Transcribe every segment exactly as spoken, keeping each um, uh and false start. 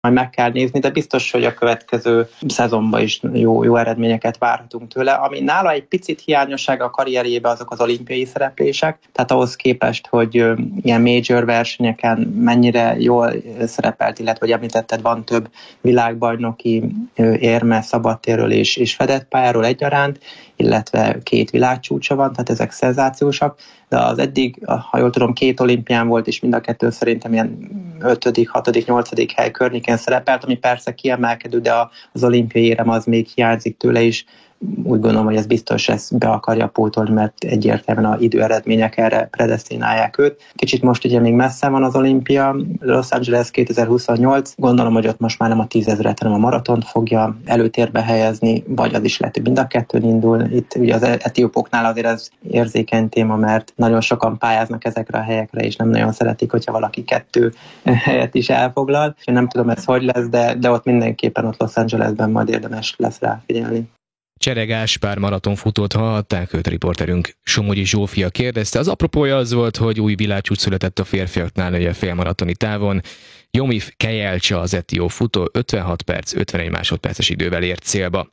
majd meg kell nézni, de biztos, hogy a következő szezonban is jó, jó eredményeket várhatunk tőle. Ami nála egy picit hiányosság a karrierjében, azok az olimpiai szereplések, tehát ahhoz képest, hogy ilyen major versenyeken mennyire jól szerepelt, illetve, hogy említetted, van több világbajnoki érme szabadtérről és, és fedett pályáról egyaránt, illetve két világcsúcsa van, tehát ezek szenzációsak, de az eddig, ha jól tudom, két olimpián volt, és mind a kettő szerintem ilyen ötödik, hatodik, nyolcadik hely környéken szerepelt, ami persze kiemelkedő, de az olimpiai érem az még hiányzik tőle is. Úgy gondolom, hogy ez biztos ezt be akarja pótolni, mert egyértelműen az időeredmények erre predesztinálják őt. Kicsit most ugye még messze van az olimpia, Los Angeles kétezer-huszonnyolc, gondolom, hogy ott most már nem a tízezret, hanem a maratont fogja előtérbe helyezni, vagy az is lehet, hogy mind a kettőn indul. Itt ugye az etiópoknál azért ez érzékeny téma, mert nagyon sokan pályáznak ezekre a helyekre, és nem nagyon szeretik, hogyha valaki kettő helyet is elfoglal. Én nem tudom, ez hogy lesz, de, de ott mindenképpen ott Los Angelesben majd érdemes lesz rá figyelni. Csere Gáspár maratonfutót hallhatták, őt riporterünk Somogyi Zsófia kérdezte. Az apropója az volt, hogy új világcsúcs született a férfiaknál, ugye a félmaratoni távon. Jomif Kejelcsa, az etióp futó ötvenhat perc, ötvenegy másodperces idővel ért célba.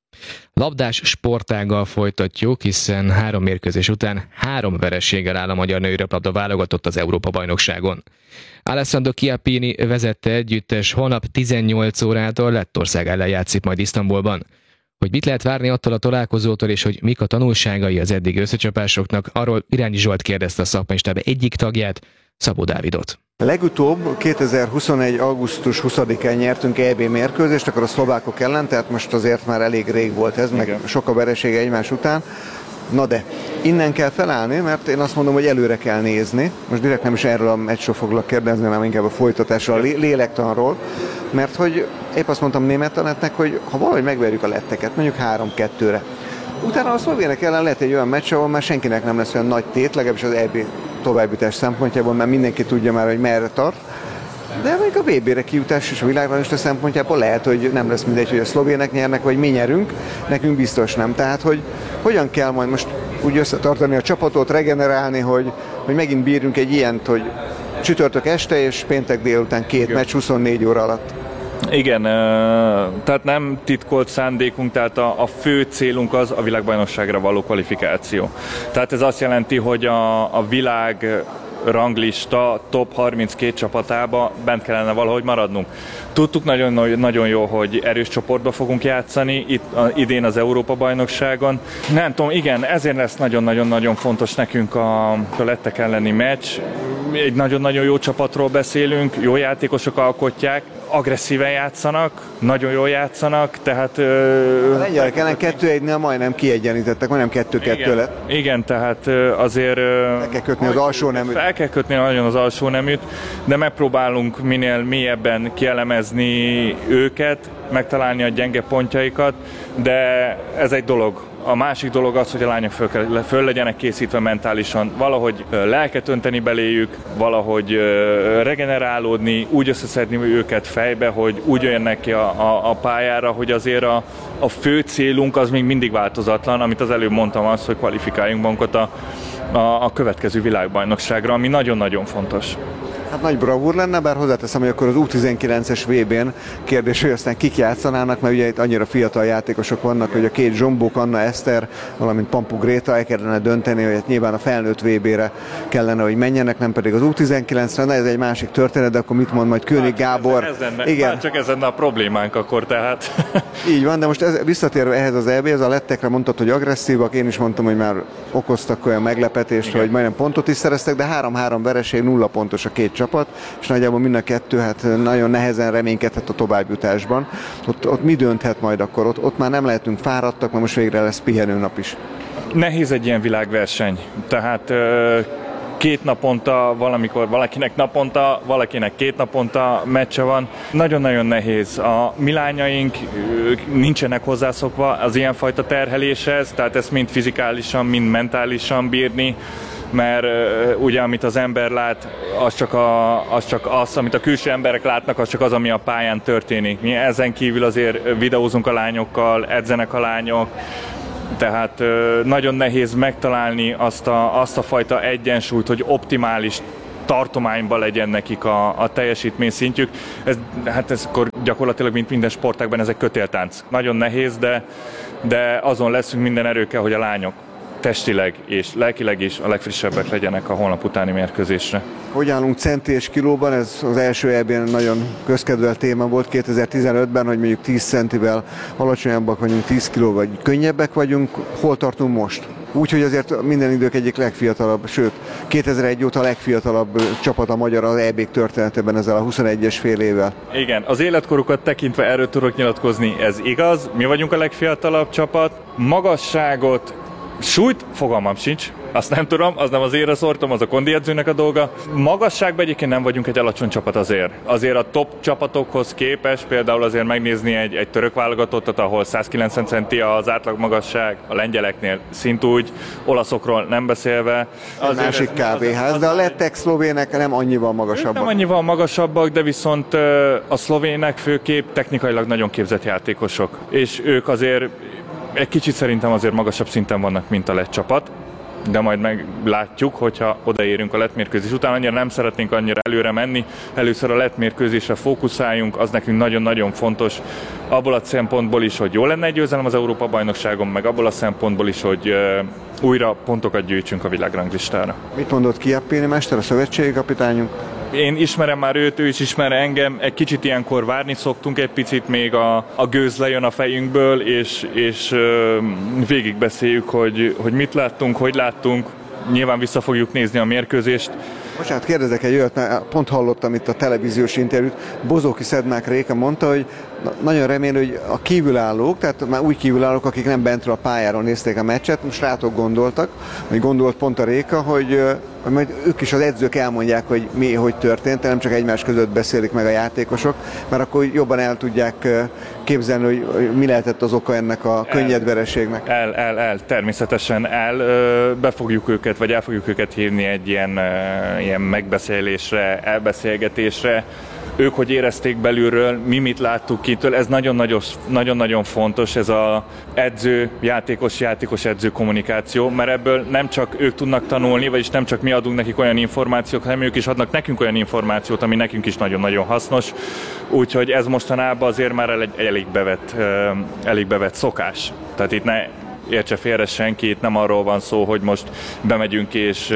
Labdás sportággal folytatjuk, hiszen három mérkőzés után három vereséggel áll a magyar női röplabda válogatott az Európa-bajnokságon. Alessandro Chiappini vezette együttes, holnap tizennyolc órától Lettország ellen játszik majd Isztambulban. Hogy mit lehet várni attól a találkozótól, és hogy mik a tanulságai az eddig összecsapásoknak, arról Irányi Zsolt kérdezte a szakmai stáb egyik tagját, Szabó Dávidot. Legutóbb kétezer-huszonegy. augusztus huszadikán nyertünk é bé mérkőzést, akkor a szlovákok ellen, tehát most azért már elég rég volt ez, meg igen, sok a veresége egymás után. Na de, innen kell felállni, mert én azt mondom, hogy előre kell nézni. Most direkt nem is erről a meccsről foglak kérdezni, hanem inkább a folytatásról, a lélektanról. Mert hogy épp azt mondtam német tanetnek, hogy ha valahogy megverjük a letteket, mondjuk három kettőre, utána a szlovének ellen lehet egy olyan meccs, ahol már senkinek nem lesz olyan nagy tét, legalábbis az é bé továbbjutás szempontjából, mert mindenki tudja már, hogy merre tart. De mondjuk a vé bére kijutás és a világranglista szempontjából lehet, hogy nem lesz mindegy, hogy a szlovének nyernek, vagy mi nyerünk, nekünk biztos nem. Tehát, hogy hogyan kell majd most úgy összetartani a csapatot, regenerálni, hogy, hogy megint bírjunk egy ilyent, hogy csütörtök este és péntek délután két igen. meccs huszonnégy óra alatt. Igen, tehát nem titkolt szándékunk, tehát a, a fő célunk az a világbajnokságra való kvalifikáció. Tehát ez azt jelenti, hogy a, a világ ranglista top harminckét csapatába bent kellene valahogy maradnunk. Tudtuk nagyon, nagyon jó, hogy erős csoportba fogunk játszani itt a, idén az Európa-bajnokságon. Nem tudom, igen, ezért lesz nagyon-nagyon-nagyon fontos nekünk a, a lettek elleni meccs. Egy nagyon-nagyon jó csapatról beszélünk, jó játékosok alkotják, agresszíven játszanak, nagyon jól játszanak, tehát... A lengyelek ellen kettő egynél majdnem kiegyenítettek, majdnem kettő kettő lett. Igen, tehát azért... Fel kell kötni az alsó neműt. Fel kell kötni nagyon az alsó neműt, de megpróbálunk minél mélyebben kielemezni őket, megtalálni a gyenge pontjaikat, de ez egy dolog. A másik dolog az, hogy a lányok föl, kell, föl legyenek készítve mentálisan, valahogy lelket önteni beléjük, valahogy regenerálódni, úgy összeszedni őket fejbe, hogy úgy jöjjenek ki a, a, a pályára, hogy azért a, a fő célunk az még mindig változatlan, amit az előbb mondtam, az, hogy kvalifikáljunk magunkat a, a, a következő világbajnokságra, ami nagyon-nagyon fontos. Hát nagy bravúr lenne, bár hozzáteszem, hogy akkor az U tizenkilences vé bén kérdés, hogy aztán kik játszanának, mert ugye itt annyira fiatal játékosok vannak, hogy a két Zsombók, Anna Eszter, valamint Pampu Gréta el kellene dönteni, hogy nyilván a felnőtt vé bére kellene, hogy menjenek, nem pedig az U tizenkilencre, na ez egy másik történet, de akkor mit mond majd König Gábor? Ez lenne, igen. Csak ez lenne a problémánk akkor tehát. Így van, de most ez, visszatérve ehhez az é bé, ez a lettekre mondtad, hogy agresszívak, én is mondtam, hogy már okoztak olyan meglepetést, igen, hogy majdnem pontot is szereztek, de három-három vereség, nulla pontos a két csapat, és nagyjából mind a kettő hát nagyon nehezen reménykedhet a továbbjutásban. Ott, ott mi dönthet majd akkor? Ott, ott már nem lehetünk fáradtak, mert most végre lesz pihenőnap is. Nehéz egy ilyen világverseny. Tehát két naponta, valamikor valakinek naponta, valakinek két naponta meccse van. Nagyon-nagyon nehéz. A mi lányaink nincsenek hozzászokva az ilyenfajta terheléshez, tehát ezt mind fizikálisan, mind mentálisan bírni, mert uh, ugye amit az ember lát, az csak, a, az csak az, amit a külső emberek látnak, az csak az, ami a pályán történik. Mi ezen kívül azért videózunk a lányokkal, edzenek a lányok, tehát uh, nagyon nehéz megtalálni azt a, azt a fajta egyensúlyt, hogy optimális tartományban legyen nekik a, a teljesítmény szintjük. Ez, hát ez akkor gyakorlatilag, mint minden sportágban, ez egy kötéltánc. Nagyon nehéz, de, de azon leszünk minden erőkkel, hogy a lányok testileg és lelkileg is a legfrissebbek legyenek a holnap utáni mérkőzésre. Hogy állunk centi és kilóban? Ez az első é bén nagyon közkedvelt téma volt kétezer-tizenötben, hogy mondjuk tíz centivel alacsonyabbak vagyunk, tíz kiló vagy könnyebbek vagyunk. Hol tartunk most? Úgyhogy azért minden idők egyik legfiatalabb, sőt kétezer-egy óta a legfiatalabb csapat a magyar az é bék történetében ezzel a huszonegyes fél évvel. Igen, az életkorukat tekintve erről tudok nyilatkozni, ez igaz. Mi vagyunk a legfiatalabb csapat. Magasságot, súlyt fogalmam sincs, azt nem tudom, az nem az érre szórtam, az a kondiedzőnek a dolga. Magasságban egyébként nem vagyunk egy alacsony csapat azért. Azért a top csapatokhoz képest, például azért megnézni egy, egy török válogatottat, ahol százkilencven centi az átlag magasság, a lengyeleknél szintúgy, olaszokról nem beszélve. A másik ká bé ház, de a lettek, szlovének nem annyival magasabbak. Nem annyival magasabbak, de viszont a szlovének főképp technikailag nagyon képzett játékosok, és ők azért egy kicsit szerintem azért magasabb szinten vannak, mint a lett csapat, de majd meglátjuk, hogyha odaérünk a lett mérkőzés után. Annyira nem szeretnénk annyira előre menni, először a lett mérkőzésre fókuszáljunk, az nekünk nagyon-nagyon fontos, abból a szempontból is, hogy jó lenne egy győzelem az Európa-bajnokságon, meg abból a szempontból is, hogy uh, újra pontokat gyűjtsünk a világranglistára. Mit mondott Chiappini mester, a szövetségi kapitányunk? Én ismerem már őt, ő is ismer engem, egy kicsit ilyenkor várni szoktunk, egy picit még a, a gőz lejön a fejünkből, és, és uh, végigbeszéljük, hogy, hogy mit láttunk, hogy láttunk, nyilván vissza fogjuk nézni a mérkőzést. Bocsánat, kérdezek egy olyat, mert pont hallottam itt a televíziós interjút, Bozóki Szedmák Réka mondta, hogy nagyon remélő, hogy a kívülállók, tehát már új kívülállók, akik nem bentről a pályáról nézték a meccset, most rátok gondoltak, vagy gondolt pont a Réka, hogy, hogy majd ők is az edzők elmondják, hogy mi, hogy történt, nem csak egymás között beszélik meg a játékosok, mert akkor jobban el tudják képzelni, hogy mi lehetett az oka ennek a könnyed vereségnek. El, el, el, természetesen el, be fogjuk őket, vagy el fogjuk őket hívni egy ilyen, ilyen megbeszélésre, elbeszélgetésre. Ők hogy érezték belülről, mi mit láttuk kitől, ez nagyon-nagyon fontos, ez az edző, játékos, játékos-edző kommunikáció, mert ebből nem csak ők tudnak tanulni, vagyis nem csak mi adunk nekik olyan információt, hanem ők is adnak nekünk olyan információt, ami nekünk is nagyon-nagyon hasznos, úgyhogy ez mostanában azért már egy elég bevett, elég bevett szokás. Tehát itt ne értse félre senki, itt nem arról van szó, hogy most bemegyünk és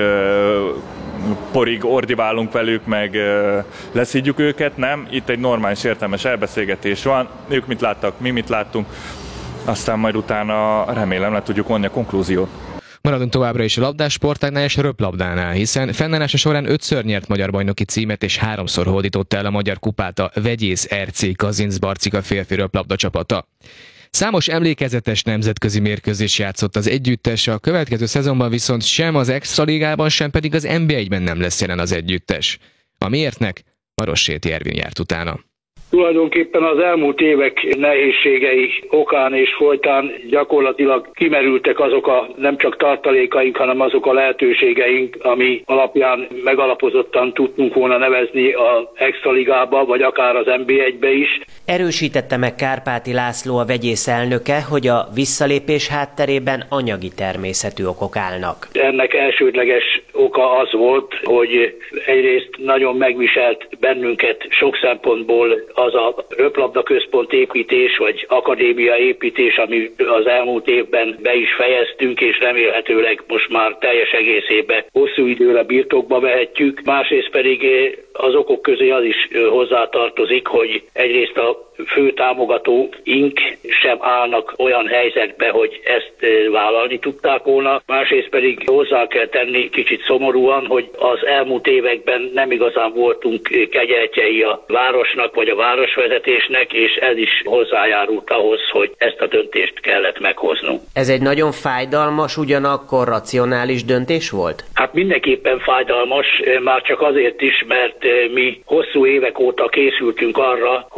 porig ordibálunk velük, meg leszídjuk őket, nem. Itt egy normális, értelmes elbeszélgetés van. Ők mit láttak, mi mit láttunk, aztán majd utána remélem le tudjuk vonni a konklúziót. Maradunk továbbra is a labdásportágnál és a röplabdánál, hiszen fennállása során ötször nyert magyar bajnoki címet és háromszor hódította el a magyar kupát a Vegyész er cé Kazinc-Barcika férfi röplabda csapata. Számos emlékezetes nemzetközi mérkőzés játszott az együttes, a következő szezonban viszont sem az Extraligában, sem pedig az en bé egyben nem lesz jelen az együttes. A miértnek Marosséti Ervin járt utána. Tulajdonképpen az elmúlt évek nehézségei okán és folytán gyakorlatilag kimerültek azok a nem csak tartalékaink, hanem azok a lehetőségeink, ami alapján megalapozottan tudtunk volna nevezni az Extraligába, vagy akár az en bé egybe is. Erősítette meg Kárpáti László, a Vegyész elnöke, hogy a visszalépés hátterében anyagi természetű okok állnak. Ennek elsődleges oka az volt, hogy egyrészt nagyon megviselt bennünket sok szempontból az a röplabda központ építés, vagy akadémia építés, ami az elmúlt évben be is fejeztünk, és remélhetőleg most már teljes egészében hosszú időre birtokba vehetjük. Másrészt pedig az okok közé az is hozzátartozik, hogy egyrészt a fő támogatóink sem állnak olyan helyzetbe, hogy ezt vállalni tudták volna. Másrészt pedig hozzá kell tenni kicsit szomorúan, hogy az elmúlt években nem igazán voltunk kegyeltjei a városnak vagy a városvezetésnek, és ez is hozzájárult ahhoz, hogy ezt a döntést kellett meghoznunk. Ez egy nagyon fájdalmas, ugyanakkor racionális döntés volt? Hát mindenképpen fájdalmas, már csak azért is, mert mi hosszú évek óta készültünk arra, hogy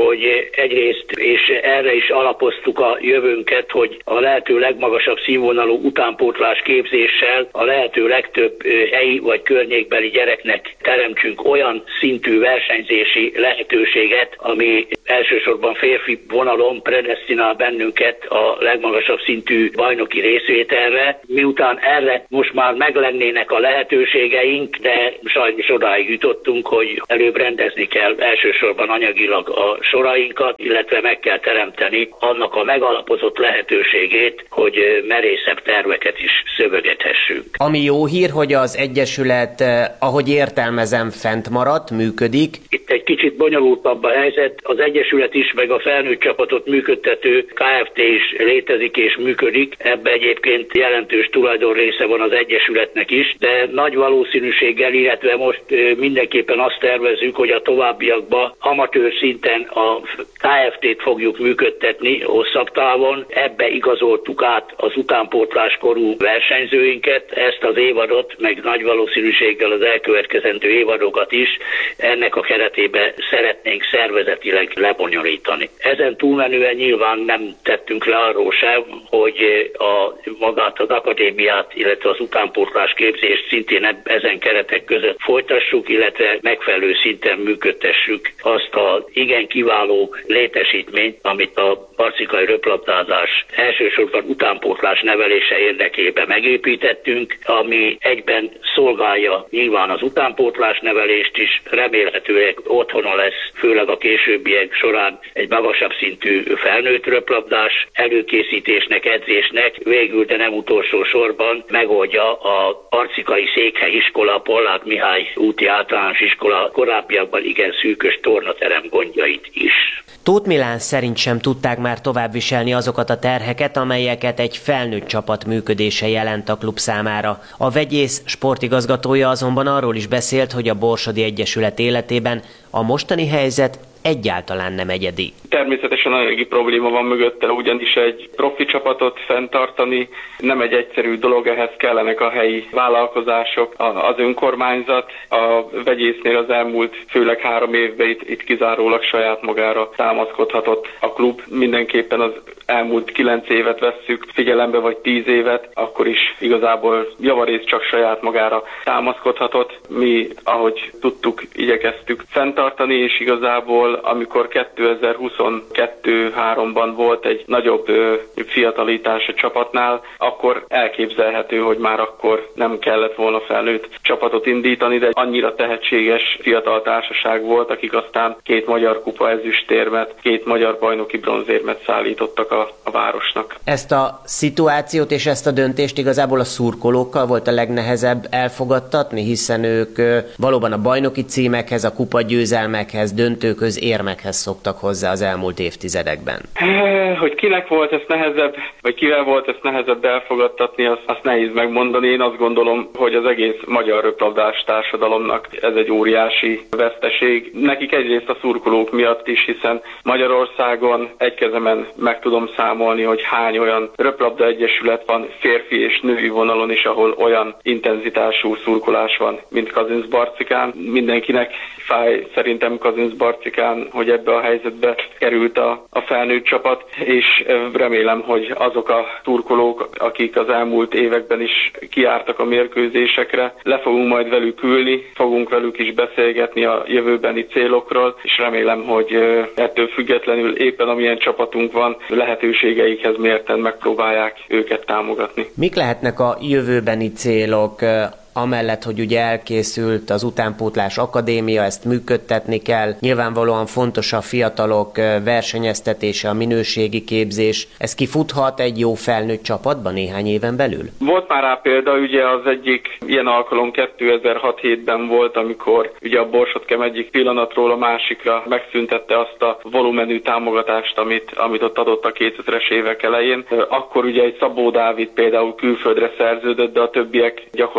egyrészt, és erre is alapoztuk a jövőnket, hogy a lehető legmagasabb színvonalú utánpótlás képzéssel a lehető legtöbb helyi vagy környékbeli gyereknek teremtsünk olyan szintű versenyzési lehetőséget, ami elsősorban férfi vonalon predesztinál bennünket a legmagasabb szintű bajnoki részvételre. Miután erre most már meglennének a lehetőségeink, de sajnos odáig jutottunk, hogy előbb rendezni kell elsősorban anyagilag a sorainkat, illetve meg kell teremteni annak a megalapozott lehetőségét, hogy merészebb terveket is szövegethessünk. Ami jó hír, hogy az Egyesület, ahogy értelmezem, fent maradt, működik. Itt egy kicsit bonyolultabb a helyzet. Az Egyesület is, meg a felnőtt csapatot működtető Kft. Is létezik és működik. Ebbe egyébként jelentős tulajdonrésze van az Egyesületnek is, de nagy valószínűséggel, illetve most mindenképpen azt tervezzük, hogy a továbbiakban amatőr szinten a Kft-t fogjuk működtetni hosszabb távon. Ebbe igazoltuk át az utánpótláskorú versenyzőinket, ezt az évadot, meg nagy valószínűséggel az elkövetkezendő évadokat is ennek a keretében szeretnénk szervezetileg lebonyolítani. Ezen túlmenően nyilván nem tettünk le arról sem, hogy a magát az akadémiát, illetve az utánpótlás képzést szintén ezen keretek között folytassuk, illetve megfelelő szinten működtessük azt az igen kiváló létesítményt, amit a parcikai röplabdázás elsősorban utánpótlás nevelése érdekében megépítettünk, ami egyben szolgálja nyilván az utánpótlás nevelést is, remélhetőleg otthona lesz, főleg a későbbiek során egy magasabb szintű felnőtt röplabdás előkészítésnek, edzésnek, végül, de nem utolsó sorban megoldja a Parcikai Székhelyiskola, a Pollák Mihály úti általános iskola korábbiakban igen szűkös tornaterem gondjait is. Tóth Milán szerint sem tudták már tovább viselni azokat a terheket, amelyeket egy felnőtt csapat működése jelent a klub számára. A vegyész sportigazgatója azonban arról is beszélt, hogy a Borsodi Egyesület életében a mostani helyzet egyáltalán nem egyedi. Természetesen anyagi probléma van mögötte, ugyanis egy profi csapatot fenntartani nem egy egyszerű dolog, ehhez kellenek a helyi vállalkozások, az önkormányzat. A vegyésznél az elmúlt főleg három évben itt, itt kizárólag saját magára támaszkodhatott a klub. Mindenképpen az elmúlt kilenc évet vesszük figyelembe, vagy tíz évet, akkor is igazából javarész csak saját magára támaszkodhatott. Mi, ahogy tudtuk, igyekeztük fenntartani, és igazából amikor kétezer-huszonkettő háromban volt egy nagyobb ö, fiatalítás a csapatnál, akkor elképzelhető, hogy már akkor nem kellett volna felnőtt csapatot indítani, de annyira tehetséges fiatal társaság volt, akik aztán két magyar kupa ezüstérmet, két magyar bajnoki bronzérmet szállítottak a, a városnak. Ezt a szituációt és ezt a döntést igazából a szurkolókkal volt a legnehezebb elfogadtatni, hiszen ők ö, valóban a bajnoki címekhez, a kupa győzelmekhez, döntőköz, érmekhez szoktak hozzá az elmúlt évtizedekben. Hogy kinek volt ez nehezebb, vagy kivel volt ezt nehezebb elfogadtatni, azt, azt nehéz megmondani. Én azt gondolom, hogy az egész magyar röplabdás társadalomnak ez egy óriási veszteség. Nekik egyrészt a szurkolók miatt is, hiszen Magyarországon egy kezemen meg tudom számolni, hogy hány olyan röplabda egyesület van férfi és női vonalon is, ahol olyan intenzitású szurkolás van, mint Kazincbarcikán. Mindenkinek fáj szerintem Kazincbarcikán, hogy ebbe a helyzetbe került a, a felnőtt csapat, és remélem, hogy azok a szurkolók, akik az elmúlt években is kijártak a mérkőzésekre, le fogunk majd velük ülni, fogunk velük is beszélgetni a jövőbeni célokról, és remélem, hogy ettől függetlenül éppen amilyen csapatunk van, lehetőségeikhez mérten megpróbálják őket támogatni. Mik lehetnek a jövőbeni célok? Amellett, hogy ugye elkészült az utánpótlás akadémia, ezt működtetni kell. Nyilvánvalóan fontos a fiatalok versenyeztetése, a minőségi képzés. Ez kifuthat egy jó felnőtt csapatban néhány éven belül? Volt már rá példa, ugye az egyik ilyen alkalom kétezer-hat-hétben volt, amikor ugye a Borsodkem egyik pillanatról a másikra megszüntette azt a volumenű támogatást, amit, amit ott adott a kétezres évek elején. Akkor ugye egy Szabó Dávid például külföldre szerződött, de a többiek gyakorlatilag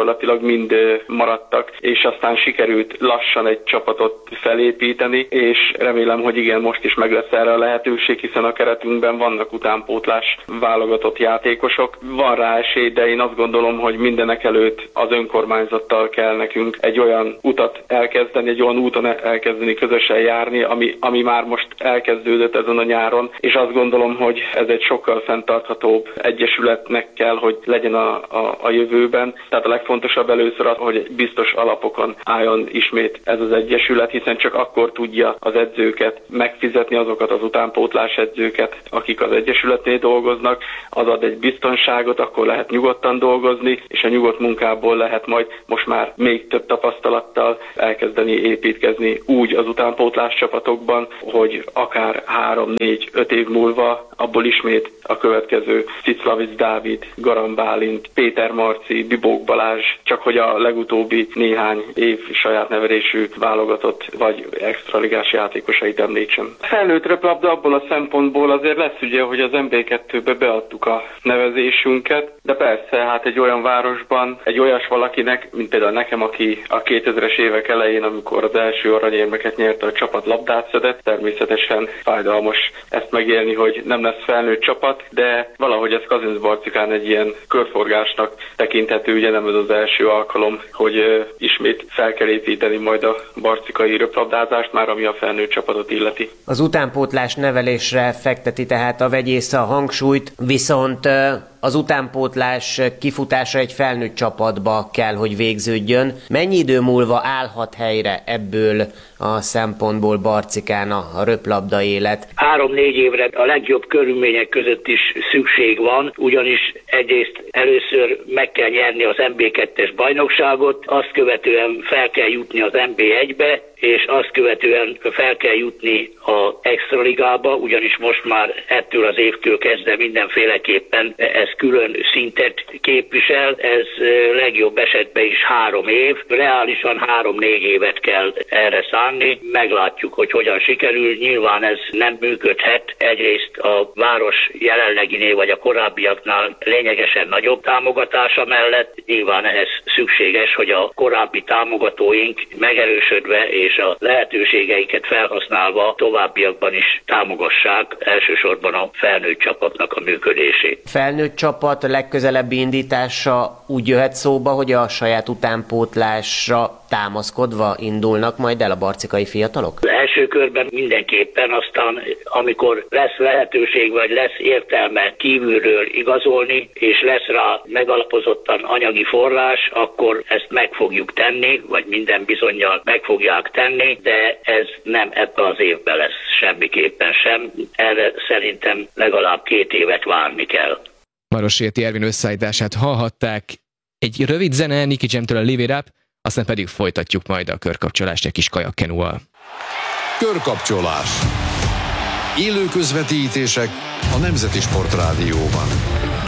mind maradtak, és aztán sikerült lassan egy csapatot felépíteni, és remélem, hogy igen, most is meg lesz erre a lehetőség, hiszen a keretünkben vannak utánpótlás válogatott játékosok. Van rá esély, de én azt gondolom, hogy mindenek előtt az önkormányzattal kell nekünk egy olyan utat elkezdeni, egy olyan úton elkezdeni közösen járni, ami, ami már most elkezdődött ezen a nyáron, és azt gondolom, hogy ez egy sokkal fenntarthatóbb egyesületnek kell, hogy legyen a, a, a jövőben. Tehát a legfontosabb először az, hogy biztos alapokon álljon ismét ez az egyesület, hiszen csak akkor tudja az edzőket megfizetni, azokat az utánpótlás edzőket, akik az egyesületnél dolgoznak, az ad egy biztonságot, akkor lehet nyugodtan dolgozni, és a nyugodt munkából lehet majd most már még több tapasztalattal elkezdeni építkezni úgy az utánpótlás csapatokban, hogy akár három, négy, öt év múlva abból ismét a következő Ciclavic Dávid, Garam Bálint, Péter Marci, Bibók Balázs, csak hogy a legutóbbi néhány év saját nevelésű válogatott vagy extraligás játékosait említsem. Felnőtt röplabda abból a szempontból azért lesz ugye, hogy az em bé kettőbe beadtuk a nevezésünket, de persze hát egy olyan városban, egy olyas valakinek, mint például nekem, aki a kétezres évek elején, amikor az első aranyérmeket nyerte, a csapat labdát szedett, természetesen fájdalmas ezt megélni, hogy nem lesz felnőtt csapat, de valahogy ez Kazincbarcikán egy ilyen körforgásnak tekinthető, ugye nem ez az első alkalom, hogy uh, ismét fel kell építeni majd a barcikai röplabdázást, már ami a felnőtt csapatot illeti. Az utánpótlás nevelésre fekteti tehát a vegyész a hangsúlyt, viszont uh, az utánpótlás kifutása egy felnőtt csapatba kell, hogy végződjön. Mennyi idő múlva állhat helyre ebből a szempontból Barcikán a röplabda élet? Három-négy évre a legjobb körülmények között is szükség van, ugyanis egyrészt először meg kell nyerni az em bé kettes bajnokságot, azt követően fel kell jutni az em bé egybe, és azt követően fel kell jutni az extraligába, ugyanis most már ettől az évtől kezdve mindenféleképpen ez külön szintet képvisel, ez legjobb esetben is három év, reálisan három-négy évet kell erre szánni, meglátjuk, hogy hogyan sikerül, nyilván ez nem működhet, egyrészt a város jelenleginél vagy a korábbiaknál lényegesen nagyobb támogatása mellett, nyilván ehhez szükséges, hogy a korábbi támogatóink megerősödve és a lehetőségeiket felhasználva továbbiakban is támogassák elsősorban a felnőtt csapatnak a működését. Felnőtt csapat legközelebbi indítása úgy jöhet szóba, hogy a saját utánpótlásra támaszkodva indulnak majd el a barcikai fiatalok? Az első körben mindenképpen, aztán amikor lesz lehetőség, vagy lesz értelme kívülről igazolni, és lesz rá megalapozottan anyagi forrás, akkor ezt meg fogjuk tenni, vagy minden bizonnyal meg fogják tenni, de ez nem ebben az évben lesz semmiképpen sem. Erre szerintem legalább két évet várni kell. Marosérti Ervin összeállítását hallhatták. Egy rövid zene Nicky Jam-től a Live It Up, aztán pedig folytatjuk majd a körkapcsolást egy kis kajakkenúval. Körkapcsolás. Élő közvetítések a Nemzeti Sportrádióban.